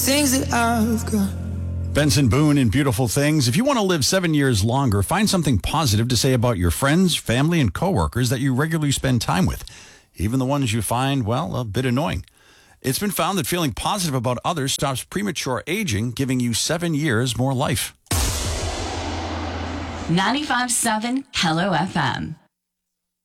Things that I've got. Benson Boone in Beautiful Things. If you want to live 7 years longer, find something positive to say about your friends, family, and coworkers that you regularly spend time with, even the ones you find, well, a bit annoying. It's been found that feeling positive about others stops premature aging, giving you 7 years more life. 95.7 Hello FM.